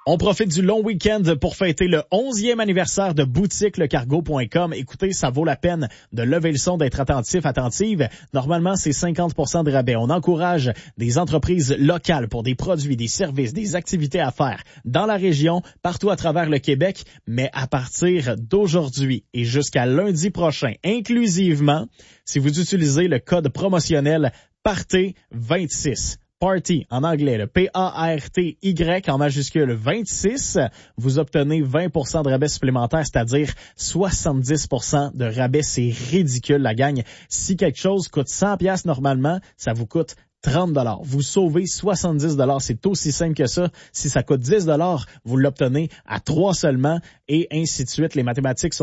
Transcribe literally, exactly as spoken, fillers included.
On profite du long week-end pour fêter le onzième anniversaire de boutique le cargo point com. Écoutez, ça vaut la peine de lever le son, d'être attentif, attentive. Normalement, c'est cinquante pour cent de rabais. On encourage des entreprises locales pour des produits, des services, des activités à faire dans la région, partout à travers le Québec. Mais à partir d'aujourd'hui et jusqu'à lundi prochain, inclusivement, si vous utilisez le code promotionnel Party vingt-six, Party en anglais, le P A R T Y en majuscule vingt-six, vous obtenez vingt pour cent de rabais supplémentaire, c'est-à-dire soixante-dix pour cent de rabais. C'est ridicule, la gang. Si quelque chose coûte cent dollars normalement, ça vous coûte trente dollars. Vous sauvez soixante-dix dollars. C'est aussi simple que ça. Si ça coûte dix dollars, vous l'obtenez à trois seulement et ainsi de suite. Les mathématiques sont